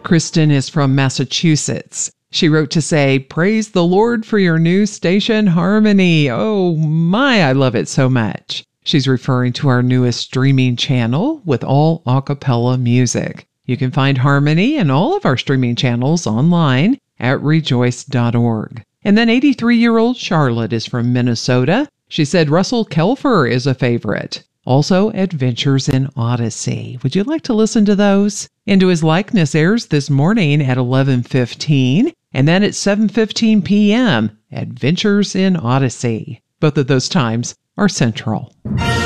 Kristen is from Massachusetts. She wrote to say, "Praise the Lord for your new station, Harmony. Oh my, I love it so much." She's referring to our newest streaming channel with all a cappella music. You can find Harmony and all of our streaming channels online at rejoice.org. And then 83-year-old Charlotte is from Minnesota. She said Russell Kelfer is a favorite. Also, Adventures in Odyssey. Would you like to listen to those? Into His Likeness airs this morning at 11:15, and then at 7:15 p.m., Adventures in Odyssey. Both of those times are central.